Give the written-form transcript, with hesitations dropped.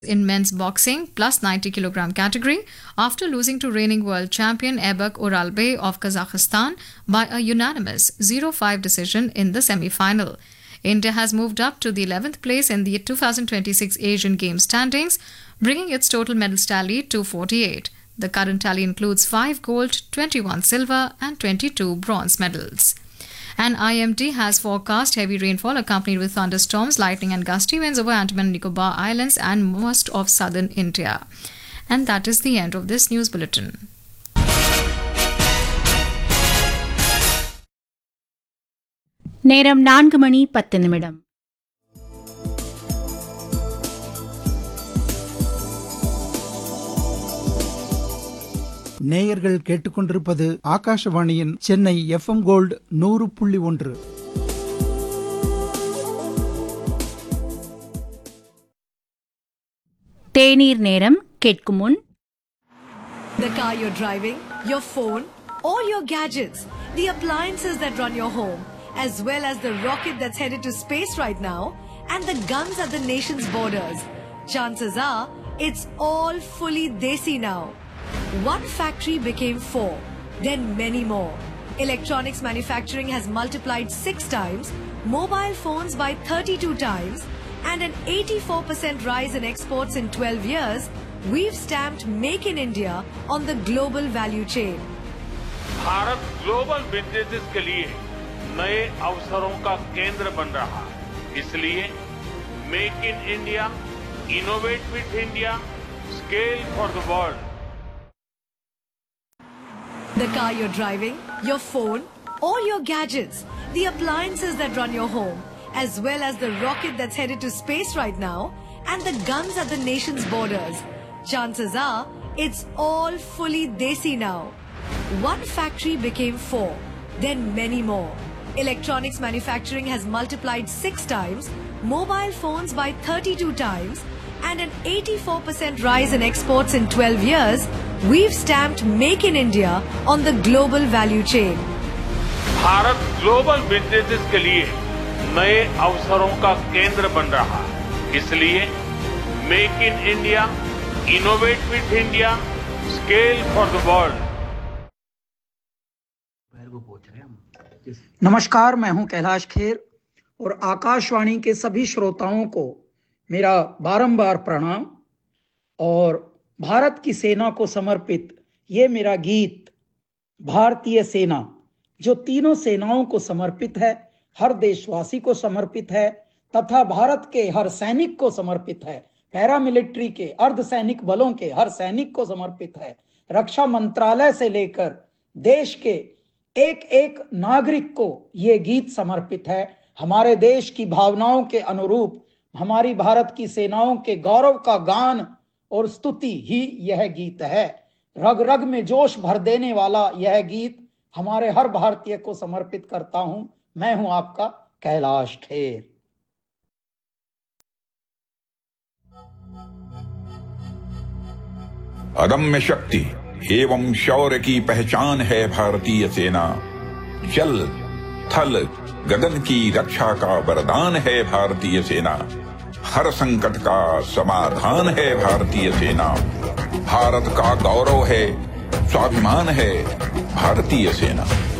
in men's boxing plus 90 kilogram category after losing to reigning world champion Ebek Oralbey of Kazakhstan by a unanimous 0-5 decision in the semi-final. India has moved up to the 11th place in the 2026 Asian Games standings, bringing its total medal tally to 48. The current tally includes 5 gold, 21 silver and 22 bronze medals. An IMD has forecast heavy rainfall accompanied with thunderstorms, lightning and gusty winds over Andaman and Nicobar Islands and most of southern India. And that is the end of this news bulletin. நேரம் 4:10. நேயர்கள் கேட்டுக்கொண்டிருப்பது ஆகாஷவாணியின் Chennai FM gold 100.1. தேநீர் நேரம் கேட்கும் முன் The car you're driving, your phone, all your gadgets, the appliances that run your home, as well as the rocket that's headed to space right now, and the guns at the nation's borders. Chances are, it's all fully desi now. One factory became 4, then many more. Electronics manufacturing has multiplied 6 times, mobile phones by 32 times, and an 84% rise in exports in 12 years. We've stamped Make in India on the global value chain. Bharat global businesses के लिए नए अवसरों का केंद्र बन रहा है. इसलिए make in India, innovate with India, scale for the world. The car you're driving, your phone, all your gadgets, the appliances that run your home, as well as the rocket that's headed to space right now, and the guns at the nation's borders. Chances are, it's all fully desi now. One factory became 4, then many more. Electronics manufacturing has multiplied 6 times, mobile phones by 32 times, and an 84% rise in exports in 12 years. We've stamped Make in India on the global value chain. Bharat global businesses के लिए नए अवसरों का केंद्र बन रहा है. इसलिए make in India, innovate with India, scale for the world. नमस्कार, मैं हूं कैलाश खेर और आकाशवाणी के सभी श्रोताओं को मेरा बारंबार प्रणाम. और भारत की सेना को समर्पित ये मेरा गीत भारतीय सेना, जो तीनों सेनाओं को समर्पित है, हर देशवासी को समर्पित है तथा भारत के हर सैनिक को समर्पित है, पैरामिलिट्री के अर्धसैनिक बलों के हर सैनिक को समर्पित है, रक्षा मंत्रालय से लेकर देश के एक एक नागरिक को ये गीत समर्पित है. हमारे देश की भावनाओं के अनुरूप हमारी भारत की सेनाओं के गौरव का गान और स्तुति ही यह गीत है. रग रग में जोश भर देने वाला यह गीत हमारे हर भारतीय को समर्पित करता हूं. मैं हूं आपका कैलाश खेर. अदम्य शक्ति एवं शौर्य की पहचान है भारतीय सेना. जल, थल, गगन की रक्षा का वरदान है भारतीय सेना. हर संकट का समाधान है भारतीय सेना. भारत का गौरव है, स्वाभिमान है भारतीय सेना.